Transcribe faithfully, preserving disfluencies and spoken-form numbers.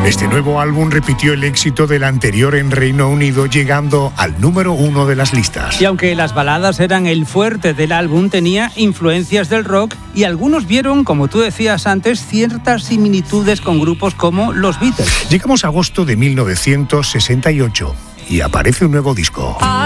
Este nuevo álbum repitió el éxito del anterior en Reino Unido, llegando al número uno de las listas. Y aunque las baladas eran el fuerte del álbum, tenía influencias del rock y algunos vieron, como tú decías antes, ciertas similitudes con grupos como los Beatles. Llegamos a agosto de mil novecientos sesenta y ocho y aparece un nuevo disco.